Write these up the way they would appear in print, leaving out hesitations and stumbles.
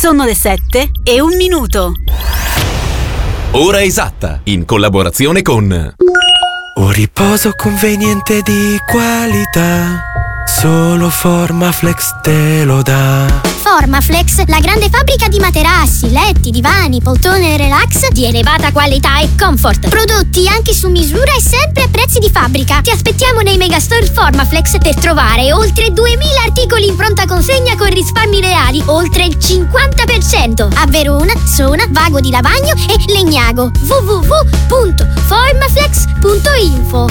Sono le 7:01. Ora esatta, in collaborazione con Un riposo conveniente di qualità, solo Formaflex te lo dà. Formaflex, la grande fabbrica di materassi, letti, divani, poltrone relax di elevata qualità e comfort. Prodotti anche su misura e sempre a prezzi di fabbrica. Ti aspettiamo nei megastore Formaflex per trovare oltre 2000 articoli in pronta consegna con risparmi reali, oltre il 50%. A Verona, Sona, Vago di Lavagno e Legnago. www.formaflex.info.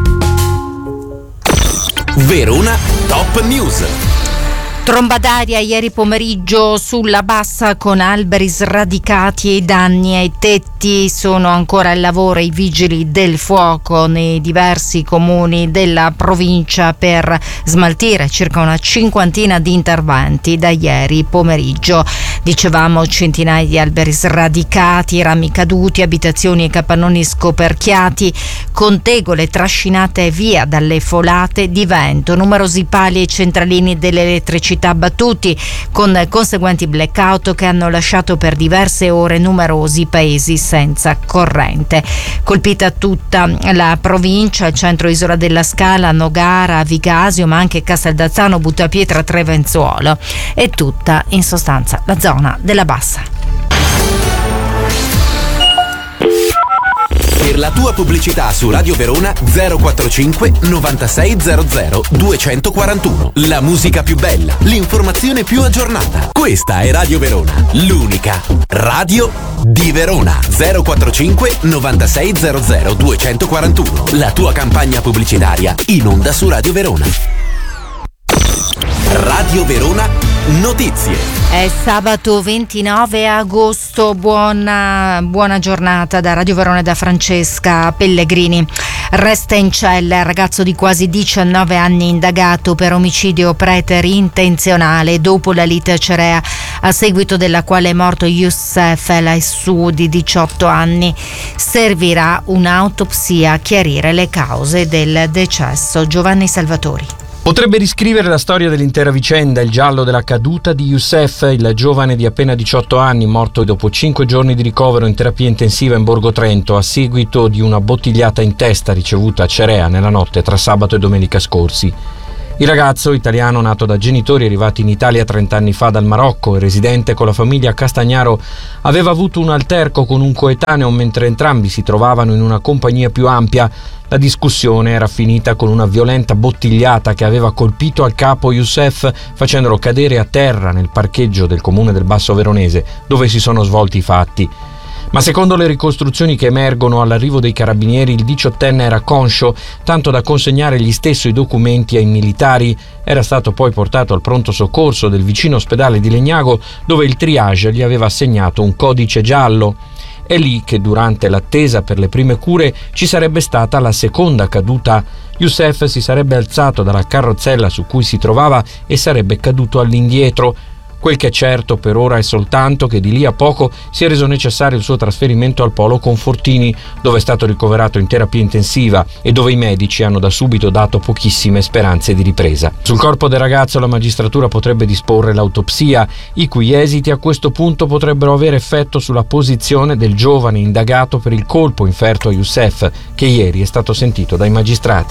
Verona Top News. Tromba d'aria ieri pomeriggio sulla Bassa con alberi sradicati e danni ai tetti. Sono ancora al lavoro i vigili del fuoco nei diversi comuni della provincia per smaltire circa una cinquantina di interventi da ieri pomeriggio. Dicevamo centinaia di alberi sradicati, rami caduti, abitazioni e capannoni scoperchiati, con tegole trascinate via dalle folate di vento, numerosi pali e centralini dell'elettricità abbattuti, con conseguenti blackout che hanno lasciato per diverse ore numerosi paesi senza corrente. Colpita tutta la provincia, il centro Isola della Scala, Nogara, Vigasio, ma anche Casteldazzano, Buttapietra, Trevenzuolo e tutta in sostanza la zona della Bassa. Per la tua pubblicità su Radio Verona 045 9600 241. La musica più bella, l'informazione più aggiornata. Questa è Radio Verona, l'unica radio di Verona. 045 9600 241. La tua campagna pubblicitaria in onda su Radio Verona. Radio Verona Notizie. È sabato 29 agosto, buona giornata da Radio Verona e da Francesca Pellegrini. Resta in cella il ragazzo di quasi 19 anni indagato per omicidio preterintenzionale dopo la lite acerea, a seguito della quale è morto Youssef El Aissou di 18 anni. Servirà un'autopsia a chiarire le cause del decesso. Giovanni Salvatori. Potrebbe riscrivere la storia dell'intera vicenda il giallo della caduta di Youssef, il giovane di appena 18 anni, morto dopo 5 giorni di ricovero in terapia intensiva in Borgo Trento a seguito di una bottigliata in testa ricevuta a Cerea nella notte tra sabato e domenica scorsi. Il ragazzo, italiano nato da genitori arrivati in Italia 30 anni fa dal Marocco e residente con la famiglia a Castagnaro, aveva avuto un alterco con un coetaneo mentre entrambi si trovavano in una compagnia più ampia. La discussione era finita con una violenta bottigliata che aveva colpito al capo Youssef, facendolo cadere a terra nel parcheggio del comune del Basso Veronese, dove si sono svolti i fatti. Ma secondo le ricostruzioni che emergono all'arrivo dei carabinieri, il 18enne era conscio, tanto da consegnare gli stessi documenti ai militari. Era stato poi portato al pronto soccorso del vicino ospedale di Legnago, dove il triage gli aveva assegnato un codice giallo. È lì che durante l'attesa per le prime cure ci sarebbe stata la seconda caduta. Youssef si sarebbe alzato dalla carrozzella su cui si trovava e sarebbe caduto all'indietro. Quel che è certo per ora è soltanto che di lì a poco si è reso necessario il suo trasferimento al Polo Confortini, dove è stato ricoverato in terapia intensiva e dove i medici hanno da subito dato pochissime speranze di ripresa. Sul corpo del ragazzo la magistratura potrebbe disporre l'autopsia, i cui esiti a questo punto potrebbero avere effetto sulla posizione del giovane indagato per il colpo inferto a Youssef, che ieri è stato sentito dai magistrati.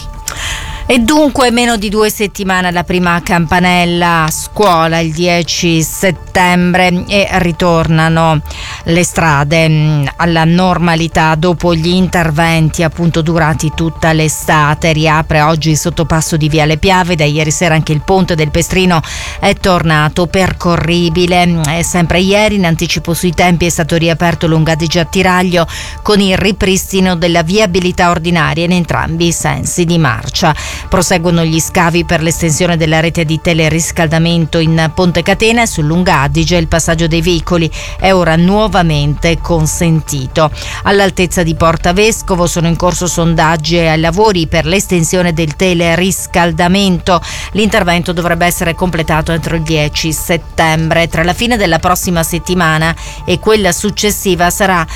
E dunque meno di 2 settimane alla prima campanella a scuola il 10 settembre e ritornano le strade alla normalità dopo gli interventi appunto durati tutta l'estate. Riapre oggi il sottopasso di Viale Piave, da ieri sera anche il ponte del Pestrino è tornato percorribile e sempre ieri in anticipo sui tempi è stato riaperto Lungadige a Tiraglio con il ripristino della viabilità ordinaria in entrambi i sensi di marcia. Proseguono gli scavi per l'estensione della rete di teleriscaldamento in Ponte Catena e sul Lungadige il passaggio dei veicoli è ora nuovamente consentito. All'altezza di Porta Vescovo sono in corso sondaggi e lavori per l'estensione del teleriscaldamento. L'intervento dovrebbe essere completato entro il 10 settembre. Tra la fine della prossima settimana e quella successiva sarà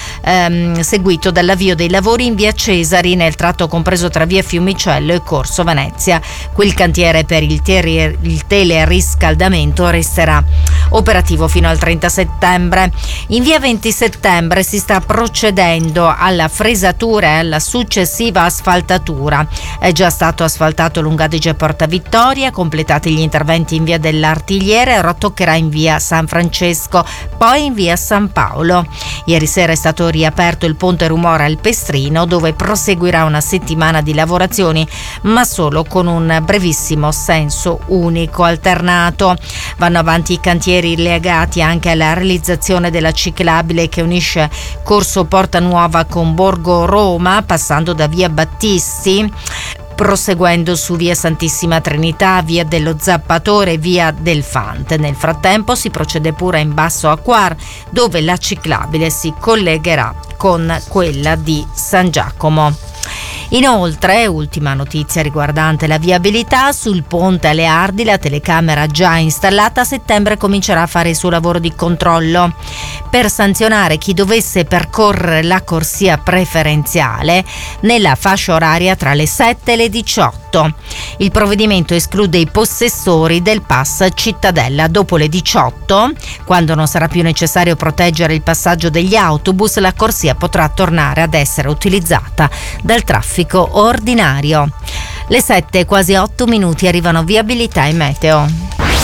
seguito dall'avvio dei lavori in via Cesari nel tratto compreso tra via Fiumicello e Corso Venezia. Quel cantiere per il teleriscaldamento resterà operativo fino al 30 settembre. In via 20 settembre si sta procedendo alla fresatura e alla successiva asfaltatura. È già stato asfaltato Lungadige Porta Vittoria, completati gli interventi in via dell'Artigliere, ora toccherà in via San Francesco, poi in via San Paolo. Ieri sera è stato riaperto il ponte Rumora al Pestrino, dove proseguirà una settimana di lavorazioni, ma solo con un brevissimo senso unico alternato. Vanno avanti i cantieri legati anche alla realizzazione della ciclabile che unisce Corso Porta Nuova con Borgo Roma, passando da via Battisti, proseguendo su via Santissima Trinità, via dello Zappatore e via del Fante. Nel frattempo si procede pure in basso a Quar, dove la ciclabile si collegherà con quella di San Giacomo. Inoltre, ultima notizia riguardante la viabilità, sul ponte Aleardi la telecamera già installata a settembre comincerà a fare il suo lavoro di controllo per sanzionare chi dovesse percorrere la corsia preferenziale nella fascia oraria tra le 7 e le 18. Il provvedimento esclude i possessori del pass cittadella. Dopo le 18, quando non sarà più necessario proteggere il passaggio degli autobus, la corsia potrà tornare ad essere utilizzata dal traffico ordinario. Le 7 quasi 8 minuti, arrivano viabilità e meteo.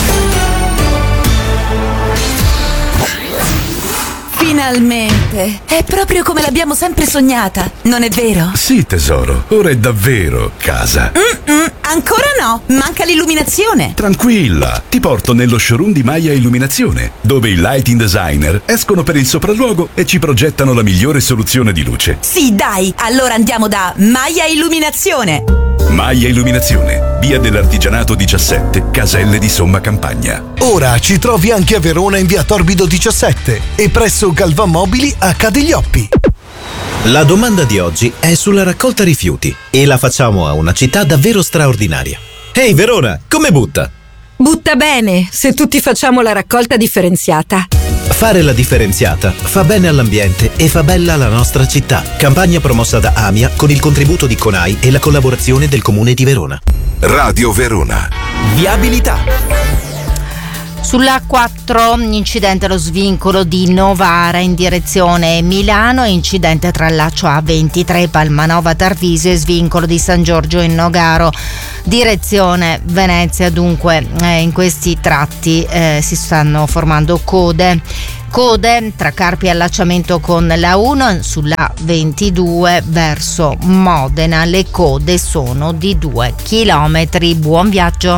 Finalmente! È proprio come l'abbiamo sempre sognata, non è vero? Sì, tesoro, ora è davvero casa. Ancora no, manca l'illuminazione. Tranquilla, ti porto nello showroom di Maya Illuminazione, dove i lighting designer escono per il sopralluogo e ci progettano la migliore soluzione di luce. Sì, dai, allora andiamo da Maya Illuminazione. Maya Illuminazione, via dell'Artigianato 17, Caselle di Somma Campagna. Ora ci trovi anche a Verona in via Torbido 17 e presso Galvan Mobili a Cadiglioppi. La domanda di oggi è sulla raccolta rifiuti e la facciamo a una città davvero straordinaria. Ehi Verona, come butta? Butta bene, se tutti facciamo la raccolta differenziata. Fare la differenziata fa bene all'ambiente e fa bella la nostra città. Campagna promossa da AMIA con il contributo di CONAI e la collaborazione del Comune di Verona. Radio Verona. Viabilità. Sulla 4, incidente allo svincolo di Novara in direzione Milano, incidente tra Laccio A23 Palmanova Tarvisio e svincolo di San Giorgio in Nogaro direzione Venezia. Dunque in questi tratti si stanno formando code tra Carpi e allacciamento con la 1, sulla 22 verso Modena le code sono di 2 chilometri. Buon viaggio.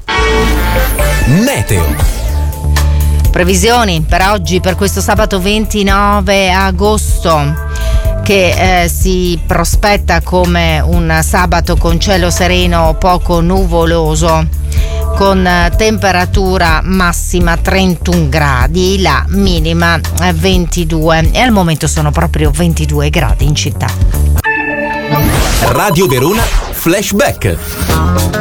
Meteo. Previsioni per oggi, per questo sabato 29 agosto, che si prospetta come un sabato con cielo sereno poco nuvoloso, con temperatura massima 31 gradi, la minima 22, e al momento sono proprio 22 gradi in città. Radio Verona Flashback.